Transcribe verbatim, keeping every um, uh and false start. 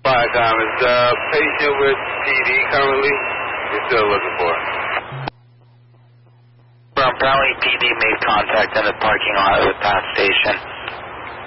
Viacom, is the patient with P D currently? We're still looking for it. Apparently P D made contact in the parking lot of the PATH station.